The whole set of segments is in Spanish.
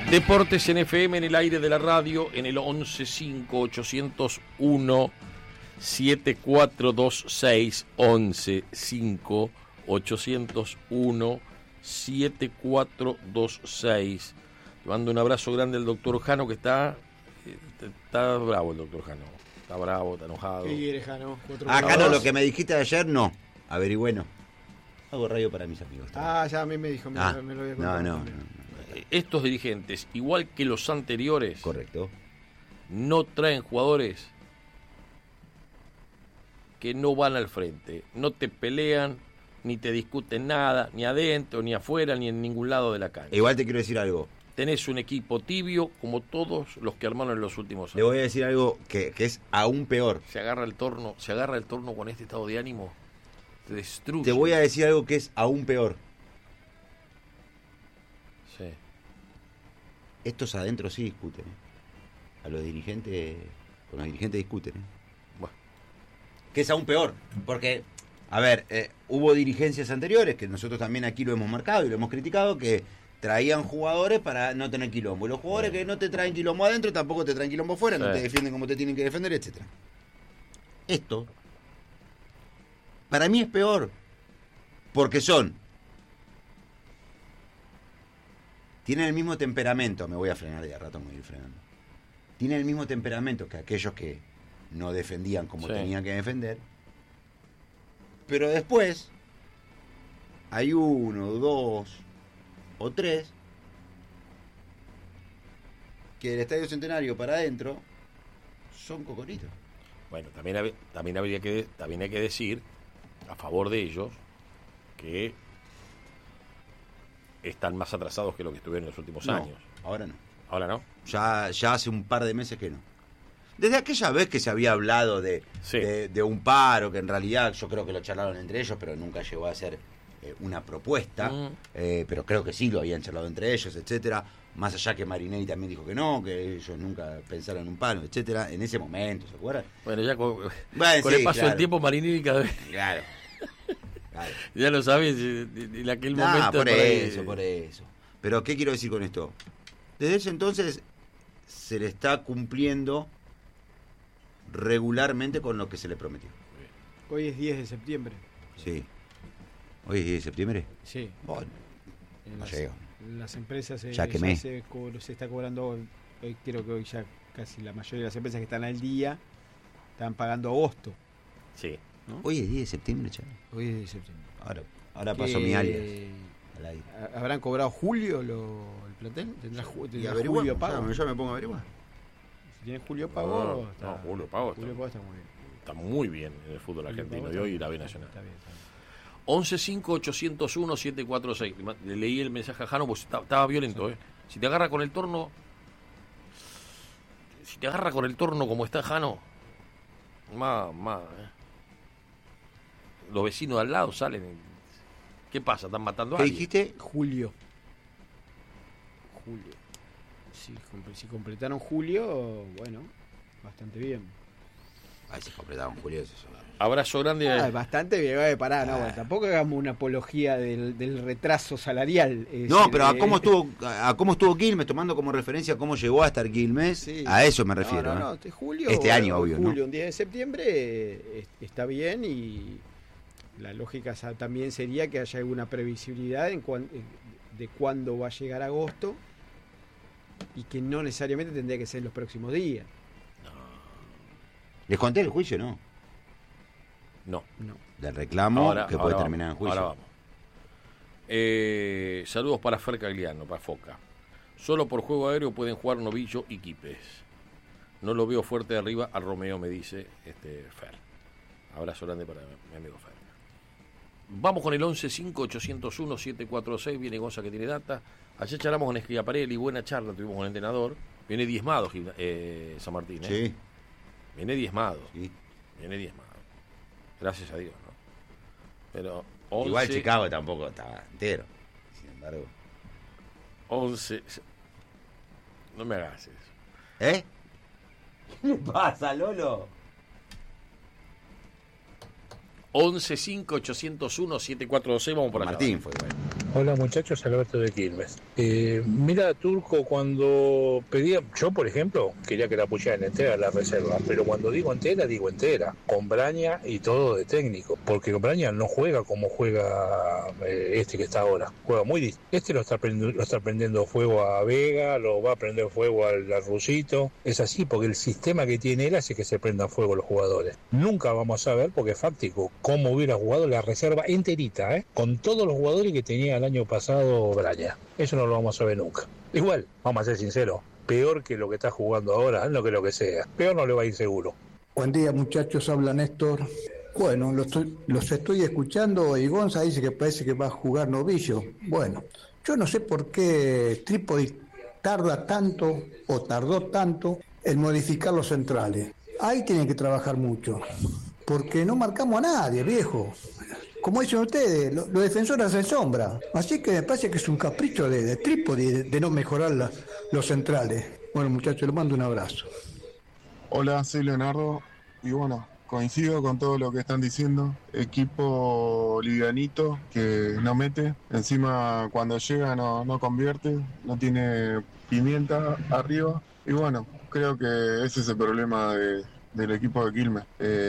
Deportes en FM, en el aire de la radio, en el 115801-7426, 115801-7426. Le mando un abrazo grande al doctor Jano, que está bravo el doctor Jano. Está bravo, está enojado. ¿Qué quiere, Jano? Jano, lo que me dijiste de ayer, no. Averigüé, no. Hago radio para mis amigos. Ya a mí me dijo, me lo había contado. No. Estos dirigentes, igual que los anteriores, correcto, no traen jugadores que no van al frente, no te pelean, ni te discuten nada, ni adentro, ni afuera, ni en ningún lado de la cancha. Igual te quiero decir algo. Tenés un equipo tibio como todos los que armaron en los últimos años. Le voy a decir algo que es aún peor. Se agarra el torno con este estado de ánimo, te destruye. Te voy a decir algo que es aún peor. Sí. Estos adentro sí discuten. A los dirigentes, con los dirigentes discuten. Bueno. Que es aún peor, porque, a ver, hubo dirigencias anteriores, que nosotros también aquí lo hemos marcado y lo hemos criticado, que traían jugadores para no tener quilombo. Los jugadores que no te traen quilombo adentro, tampoco te traen quilombo afuera, no te defienden como te tienen que defender, etcétera. Esto, para mí es peor, porque tienen el mismo temperamento, me voy a frenar de a rato, me voy a ir frenando. Tienen el mismo temperamento que aquellos que no defendían como tenían que defender, pero después hay 1, 2 o 3 que del Estadio Centenario para adentro son cocoritos. Bueno, también hay que decir a favor de ellos que están más atrasados que lo que estuvieron en los últimos años. Ahora no. ¿Ahora no? Ya hace un par de meses que no. Desde aquella vez que se había hablado de un paro, que en realidad yo creo que lo charlaron entre ellos, pero nunca llegó a ser una propuesta, pero creo que sí lo habían charlado entre ellos, etcétera. Más allá que Marinelli también dijo que no, que ellos nunca pensaron en un paro, etcétera. En ese momento, ¿se acuerdan? Bueno, ya con el paso del tiempo, Marinelli cada vez... Claro. Ya lo sabes, en aquel momento... Por eso. Pero, ¿qué quiero decir con esto? Desde ese entonces se le está cumpliendo regularmente con lo que se le prometió. Hoy es 10 de septiembre. Sí. ¿Hoy es 10 de septiembre? Sí. Bueno, las empresas se está cobrando hoy, creo que hoy ya casi la mayoría de las empresas que están al día están pagando agosto. Sí. ¿No? Hoy es 10 de septiembre, chaval. Hoy es 10 de septiembre. Ahora pasó mi alias. ¿Habrán cobrado julio el plantel? ¿Tendrá julio pago? Ya me pongo a averiguar. Si tiene julio pago... Julio pago está muy bien. Está muy bien en el fútbol argentino de hoy y la B Nacional. Está bien. 115801-746. Le leí el mensaje a Jano, pues estaba violento. Si te agarra con el torno... como está Jano, más. Los vecinos de al lado salen. ¿Qué pasa? ¿Están matando a alguien? ¿Qué dijiste? Julio. Si completaron julio, bueno, bastante bien. Si completaron julio, eso. Abrazo grande. Bastante bien, bueno, tampoco hagamos una apología del retraso salarial. Pero a cómo estuvo Quilmes, tomando como referencia cómo llegó a estar Quilmes, a eso me refiero. Julio, este año, obvio, julio, un día de septiembre está bien, y la lógica también sería que haya alguna previsibilidad de cuándo va a llegar agosto, y que no necesariamente tendría que ser en los próximos días. ¿Les conté el juicio, no? No. Del reclamo que puede terminar en juicio. Ahora vamos. Saludos para Fer Cagliano, para Foca. Solo por juego aéreo pueden jugar Novillo y Quipes. No lo veo fuerte de arriba a Romeo, me dice Fer. Abrazo grande para mi amigo Fer. Vamos con el 115801-746. Viene Gonza, que tiene data. Ayer charlamos con Schiaparelli, buena charla tuvimos con el entrenador. Viene diezmado San Martín. Sí. Viene diezmado. Sí. Gracias a Dios, ¿no? Pero 11... Igual Chicago tampoco estaba entero. Sin embargo. 11. No me hagas eso. ¿Qué le pasa, Lolo? 115801-746. Vamos por acá. Martín fue bueno. Hola muchachos, Alberto de Quilmes. Mira, Turco, cuando pedía, yo por ejemplo, quería que la pusieran entera la reserva, pero cuando digo entera, con Braña y todo de técnico, porque Braña no juega como juega este que está ahora, juega muy distinto. Este lo está prendiendo fuego a Vega, lo va a prender fuego al Rusito, es así, porque el sistema que tiene él hace que se prendan fuego los jugadores. Nunca vamos a ver, porque es fáctico, cómo hubiera jugado la reserva enterita, con todos los jugadores que tenía el año pasado Braña. Eso no lo vamos a ver nunca. Igual, vamos a ser sinceros, peor que lo que está jugando ahora, no que lo que sea. Peor no le va a ir seguro. Buen día muchachos, habla Néstor. Bueno, los estoy escuchando y Gonza dice que parece que va a jugar Novillo. Bueno, yo no sé por qué Trípodi tarda tanto o tardó tanto en modificar los centrales. Ahí tienen que trabajar mucho, porque no marcamos a nadie, viejo. Como dicen ustedes, los defensores hacen sombra. Así que me parece que es un capricho de Trípodi de no mejorar los centrales. Bueno, muchachos, les mando un abrazo. Hola, soy Leonardo. Y bueno, coincido con todo lo que están diciendo. Equipo livianito que no mete. Encima, cuando llega, no convierte. No tiene pimienta arriba. Y bueno, creo que ese es el problema del equipo de Quilmes.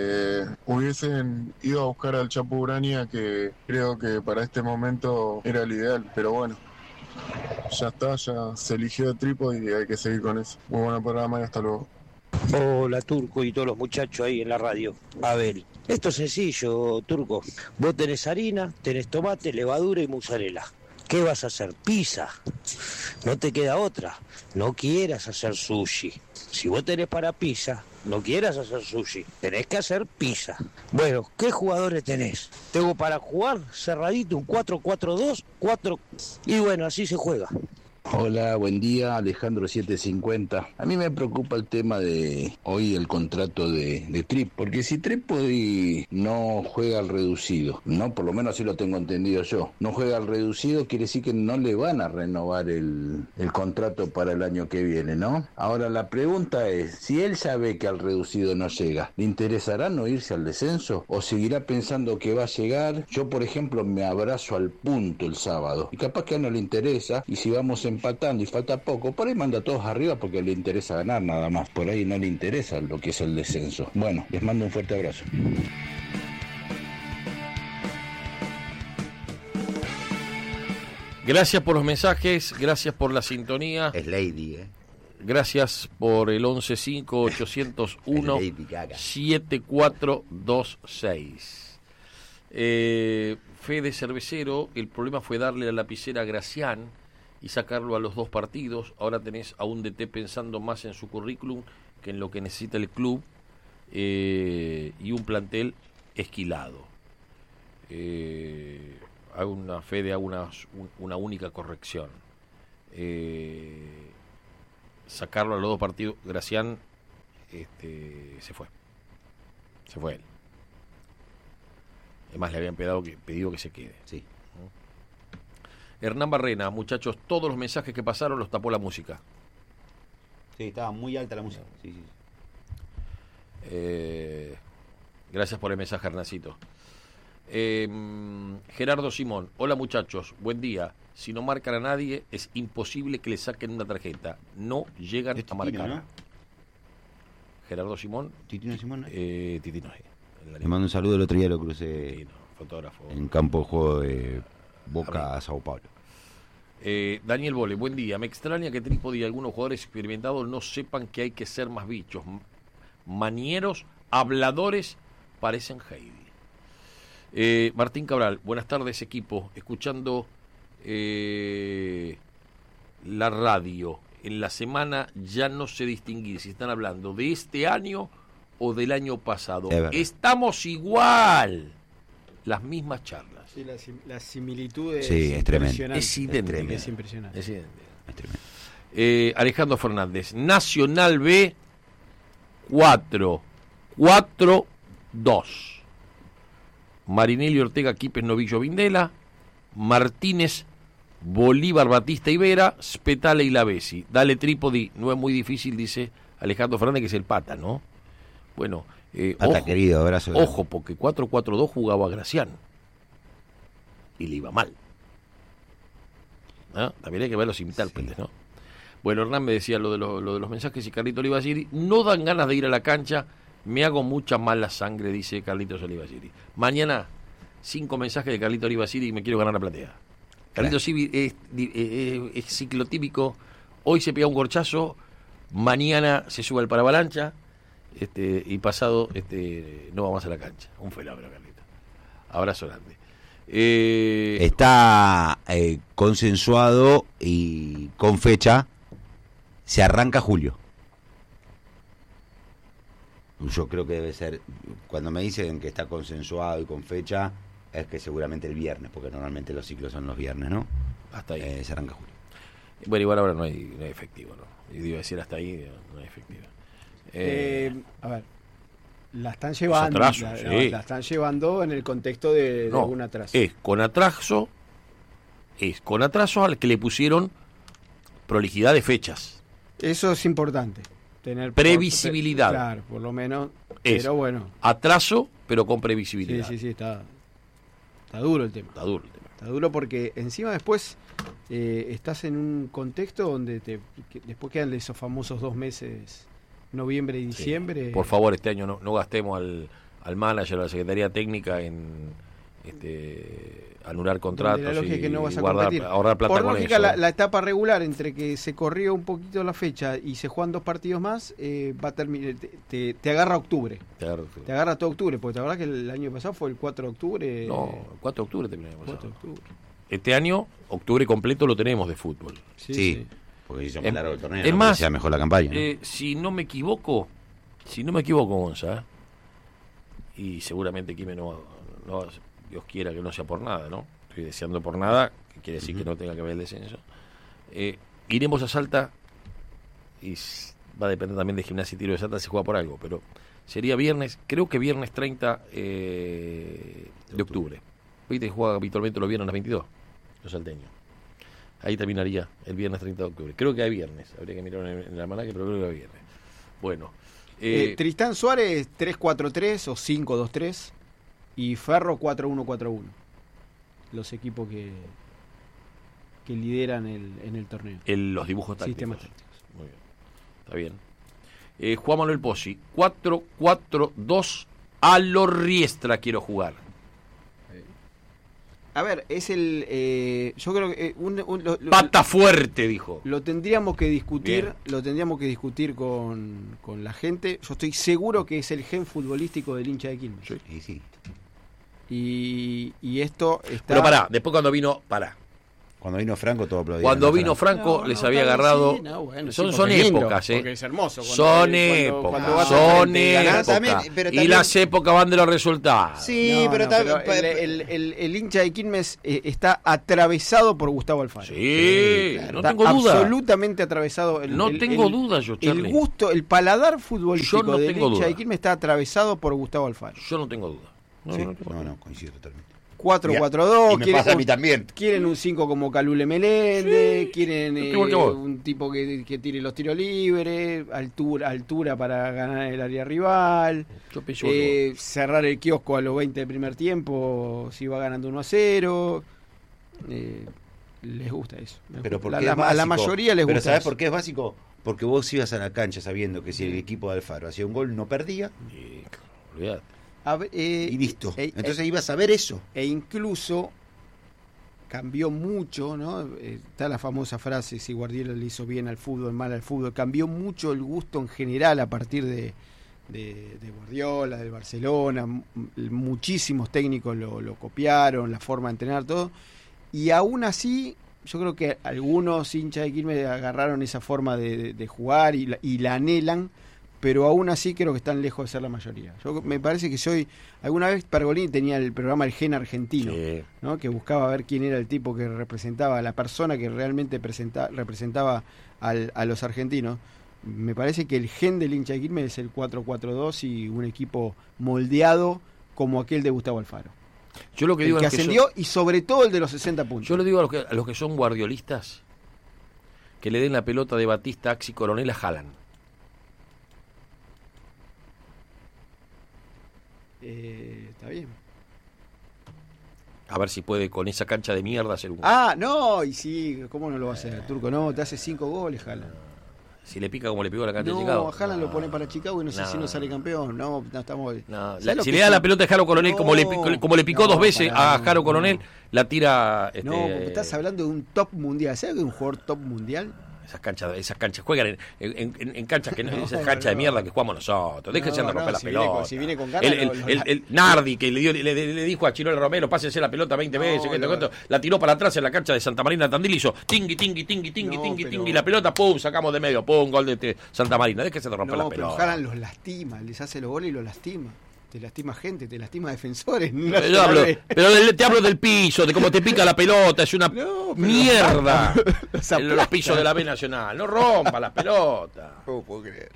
Hubiesen ido a buscar al Chapu Braña, que creo que para este momento era el ideal, pero bueno, ya está, ya se eligió el Trípodi y hay que seguir con eso. Muy buen programa y hasta luego. Hola Turco y todos los muchachos ahí en la radio. A ver, esto es sencillo, Turco. Vos tenés harina, tenés tomate, levadura y mozzarella. ¿Qué vas a hacer? Pizza. No te queda otra. No quieras hacer sushi. Si vos tenés para pizza, no quieras hacer sushi. Tenés que hacer pizza. Bueno, ¿qué jugadores tenés? Tengo para jugar cerradito un 4-4-2, 4... Y bueno, así se juega. Hola, buen día, Alejandro 750. A mí me preocupa el tema de hoy el contrato de Trip, porque si Trípodi no juega al reducido, no, por lo menos así lo tengo entendido yo, no juega al reducido, quiere decir que no le van a renovar el contrato para el año que viene, ¿no? Ahora la pregunta es, si él sabe que al reducido no llega, ¿le interesará no irse al descenso o seguirá pensando que va a llegar? Yo, por ejemplo, me abrazo al punto el sábado y capaz que a él no le interesa, y si vamos empatando y falta poco, por ahí manda a todos arriba porque le interesa ganar nada más, por ahí no le interesa lo que es el descenso. Bueno, les mando un fuerte abrazo. Gracias por los mensajes, gracias por la sintonía. Es Lady, Gracias por el 115801-7426. Fede Cervecero, el problema fue darle la lapicera a Gracián y sacarlo a los 2 partidos. Ahora tenés a un DT pensando más en su currículum que en lo que necesita el club, y un plantel esquilado. Hago una Fede, hago una única corrección. Sacarlo a los 2 partidos, Gracián se fue él. Además le habían pedido que se quede. Sí. Hernán Barrena, muchachos, todos los mensajes que pasaron los tapó la música. Sí, estaba muy alta la música. Sí. Gracias por el mensaje, Hernancito. Gerardo Simón, hola muchachos, buen día. Si no marcan a nadie, es imposible que le saquen una tarjeta. No llegan a marcar. ¿No? Gerardo Simón. Titino Simón. Titino, sí. Le mando un saludo, el otro día lo crucé. Titino, fotógrafo. En campo de juego de Boca a Sao Paulo. Daniel Bole, buen día. Me extraña que Trípodi y algunos jugadores experimentados no sepan que hay que ser más bichos. Manieros, habladores, parecen Heidi. Martín Cabral, buenas tardes equipo. Escuchando la radio. En la semana ya no sé distinguir si están hablando de este año o del año pasado. Estamos igual. Las mismas charlas. Sí, las similitudes. Sí, es tremendo. Es idéntico. Es impresionante. Es idéntico. Es tremendo. Alejandro Fernández, Nacional B 4-4-2. Marinelli, Ortega, Quipes, Novillo, Vindela, Martínez, Bolívar, Batista, Ibera, Spetale y Lavesi. Dale Trípodi, no es muy difícil, dice Alejandro Fernández, que es el pata, ¿no? Bueno, pata, ojo, querido, abrazo. Ojo, porque 4-4-2 jugaba Gracián y le iba mal. ¿no? También hay que ver los intérpretes, ¿no? Bueno, Hernán me decía lo de los mensajes y Carlito Olivasiri, no dan ganas de ir a la cancha, me hago mucha mala sangre, dice Carlitos Olivasiri. Mañana, 5 mensajes de Carlito Olivasiri y me quiero ganar la platea. Carlitos Olivasiri es ciclotípico, hoy se pega un corchazo, mañana se sube al paravalancha, y pasado no vamos a la cancha. Un fenómeno, Carlito. Abrazo grande. Está consensuado y con fecha. Se arranca julio. Yo creo que debe ser, cuando me dicen que está consensuado y con fecha, es que seguramente el viernes, porque normalmente los ciclos son los viernes, ¿no? Hasta ahí. Se arranca julio. Bueno, igual ahora no hay efectivo, ¿no? Y iba a decir hasta ahí, no hay efectivo. A ver, la están llevando. Atraso, la están llevando en el contexto de algún atraso. Es con atraso al que le pusieron prolijidad de fechas. Eso es importante. Tener previsibilidad. Claro, por lo menos. Es pero bueno. Atraso, pero con previsibilidad. Sí, está duro el tema. Está duro porque encima después estás en un contexto donde después quedan esos famosos 2 meses, noviembre y diciembre. Sí. Por favor, este año no gastemos al manager, a la Secretaría Técnica en anular contratos y no ahorrar plata. Por con lógica, eso. La etapa regular, entre que se corrió un poquito la fecha y se juegan 2 partidos más, va a terminar, te agarra octubre. Te agarra todo octubre, porque la verdad que el año pasado fue el 4 de octubre. No, el 4 de octubre terminamos. 4 de octubre. Este año, octubre completo lo tenemos de fútbol. Sí. Porque hizo más largo el torneo. Es más, sea mejor la campaña, ¿no? si no me equivoco, Gonza, y seguramente Quime no, Dios quiera que no sea por nada, ¿no? Estoy deseando por nada, que quiere decir que no tenga que ver el descenso. Iremos a Salta, y va a depender también de Gimnasia y Tiro de Salta, se juega por algo, pero sería viernes, creo que viernes 30 de octubre. Viste, juega habitualmente los viernes a las 22, los salteños. Ahí terminaría el viernes 30 de octubre. Creo que hay viernes, habría que mirar en el almanaque, pero creo que hay viernes. Bueno. Tristán Suárez 3-4-3 o 5-2-3 y Ferro 4-1-4-1. Los equipos que lideran en el torneo. Los dibujos tácticos. Sistemas tácticos. Muy bien. Está bien. Juan Manuel Pozzi, 4-4-2 a lo Riestra quiero jugar. A ver, es el... yo creo que... Pata fuerte, dijo. Lo tendríamos que discutir, con la gente. Yo estoy seguro que es el gen futbolístico del hincha de Quilmes. Sí. Y esto está... Pero después cuando vino Franco todo aplaudía. Cuando vino Franco les había agarrado... Sí, bueno, son épocas, porque es hermoso. Son épocas. Y las épocas van de los resultados. Sí, pero el hincha de Quilmes está atravesado por Gustavo Alfaro. Sí, claro, no tengo duda. Absolutamente atravesado. No tengo duda yo, Charlie. El gusto, el paladar futbolístico del hincha duda. de Quilmes está atravesado por Gustavo Alfaro. Yo no tengo duda. No, coincido totalmente. 4-4-2, y me pasa a mí también. Quieren un 5 como Calule Meléndez, quieren vos. un tipo que tire los tiros libres, altura para ganar el área rival, cerrar el kiosco a los 20 del primer tiempo si va ganando 1-0. Les gusta eso. Pero porque a la mayoría les gusta. Pero ¿sabes eso. por qué es básico? Porque vos ibas a la cancha sabiendo que si el equipo de Alfaro hacía un gol no perdía. Olvídate. Y listo. Entonces ibas a ver eso. E incluso cambió mucho, ¿no? Está la famosa frase, si Guardiola le hizo bien al fútbol, mal al fútbol. Cambió mucho el gusto en general a partir de Guardiola, del Barcelona. Muchísimos técnicos lo copiaron, la forma de entrenar, todo. Y aún así, yo creo que algunos hinchas de Quilmes agarraron esa forma de jugar y la anhelan, pero aún así creo que están lejos de ser la mayoría. Me parece que alguna vez Pergolini tenía el programa El Gen Argentino, sí, ¿no? Que buscaba ver quién era el tipo que representaba, la persona que realmente representaba a los argentinos. Me parece que el gen del hincha de Quilmes es el 4-4-2 y un equipo moldeado como aquel de Gustavo Alfaro. Yo lo que digo el que ascendió y sobre todo el de los 60 puntos. Yo le digo a los que son guardiolistas que le den la pelota de Batista, Axi, Coronel a Haaland. Está bien. A ver si puede con esa cancha de mierda hacer un gol. Ah, no, y sí, ¿cómo no lo va a hacer, Turco? No, te hace 5 goles, Haaland. Si le pica como le picó a la cancha de No, Chicago. Haaland lo pone para Chicago y no sé si no sale campeón. No estamos... No, ¿Sabes lo si que le da es la un- pelota a Jaro Coronel, como le picó no, 2 veces pará, a Jaro no. Coronel, la tira... No, porque estás hablando de un top mundial. ¿Sabes que un jugador top mundial? Esas canchas juegan en canchas que no, No, esas canchas de no. mierda que jugamos nosotros. Déjense de romper la si pelota. si viene con ganas, El Nardi que le dijo a Chirola Romero, pásese la pelota 20 veces, la tiró para atrás en la cancha de Santa Marina de Tandil, hizo tingui, la pelota, pum, sacamos de medio, pum, gol de Santa Marina. Déjense de romper la pelota. Pero Haaland los lastima, les hace los goles y los lastima. Te lastima gente, te lastima defensores. Te hablo del piso, de cómo te pica la pelota, es una mierda. Los pisos de la B Nacional, no rompa las pelotas. No puedo creer.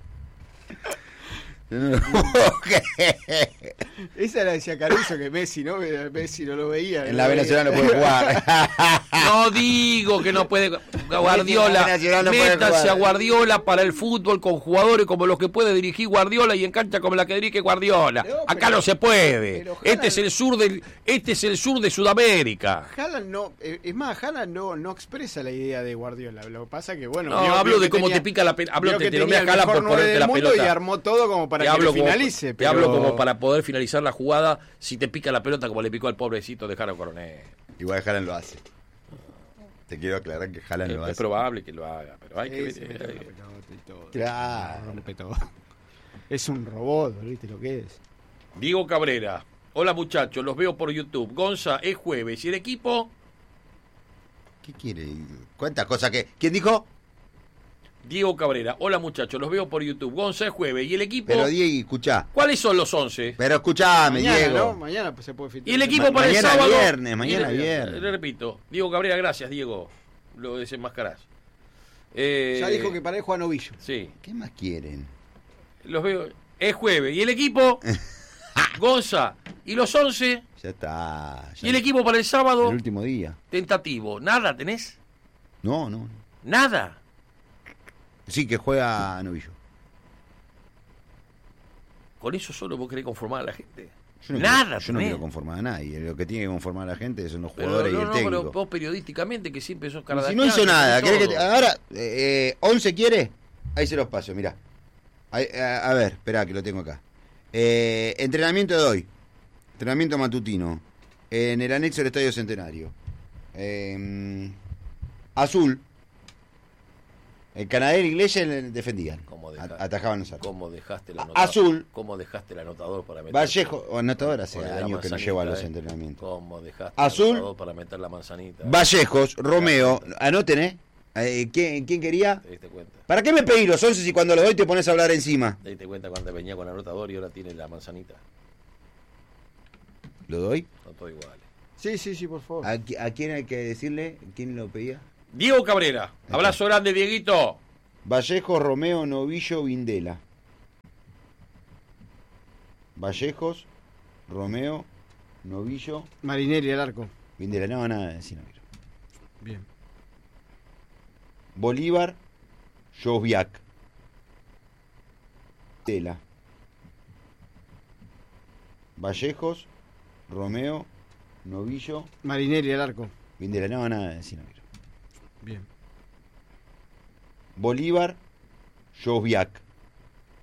Esa la decía Caruso, que Messi no lo veía. En la B Nacional no puede jugar. No digo que no puede. Guardiola, métase a Guardiola para el fútbol con jugadores como los que puede dirigir Guardiola y en cancha como la que dirige Guardiola. Acá no se puede. Este es el sur de Sudamérica. Haaland no, es más, Haaland no expresa la idea de Guardiola. Lo que pasa que bueno, No, hablo de cómo te pica la pelota. Hablo que te lo tenía me el jala mejor por 9 ponerte del la mundo pelota. y armó todo como para que lo finalice. Te hablo como para poder finalizar la jugada si te pica la pelota como le picó al pobrecito de Jaro Coronel. Igual Haaland lo hace. Te quiero aclarar que Haaland lo hace. Es probable que lo haga, pero hay que ver. Claro. Rompe todo. Es un robot, ¿viste lo que es? Diego Cabrera. Hola muchachos, los veo por YouTube. Gonza, es jueves. ¿Y el equipo? ¿Qué quiere? ¿Cuántas cosas que...? ¿Quién dijo? Diego Cabrera. Hola muchachos, los veo por YouTube. Gonza, es jueves. ¿Y el equipo? Pero Diego, escuchá. ¿Cuáles son los 11? Pero escuchame, Mañana, Diego. ¿no? Mañana pues, se puede filtrar. ¿Y el equipo para el Mañana sábado? mañana viernes. Le repito. Diego Cabrera, gracias, Diego. Lo desenmascarás. Ya dijo que para él Juan Ovillo. Sí. ¿Qué más quieren? Los veo. Es jueves. ¿Y el equipo? Gonza. ¿Y los 11? Ya está. ¿Y el equipo para el sábado? El último día. Tentativo. ¿Nada tenés? No. ¿Nada? Sí, que juega Novillo. ¿Con eso solo vos querés conformar a la gente? Yo no Nada, yo no tenés. quiero conformar a nadie. Lo que tiene que conformar a la gente son los Pero jugadores y el técnico. pero vos periodísticamente que siempre sos cara de Si no hizo nada. todo. ¿Querés que ahora, 11 quiere? Ahí se los paso, mirá. A ver, esperá que lo tengo acá. Entrenamiento de hoy. Entrenamiento matutino. En el anexo del Estadio Centenario. Azul. El Canadá y la Iglesia defendían. Atajaban los arcos. ¿Cómo dejaste el anotador? Azul. ¿Cómo dejaste el anotador para meter? Vallejo, anotador hace Poner la años que no manzanita, lleva a los entrenamientos. ¿Cómo dejaste Azul. el anotador para meter la manzanita? Vallejos, Romeo, anoten, ¿Quién quería? ¿Te diste cuenta? ¿Para qué me pedí los 11 si cuando los doy te pones a hablar encima? ¿Te diste cuenta cuando venía con el anotador y ahora tiene la manzanita? ¿Lo doy? No todo igual. Sí, por favor. ¿A quién hay que decirle? ¿Quién lo pedía? Diego Cabrera. Abrazo grande, Dieguito. Vallejos, Romeo, Novillo, Vindela. Vallejos, Romeo, Novillo. Marinelli al arco. Vindela, no, nada, sí, no quiero. Bien. Bolívar, Joviak. Tela. Vallejos, Romeo, Novillo. Marinelli al arco. Vindela, no, nada, sí, no quiero. Bien. Bolívar, Joviak.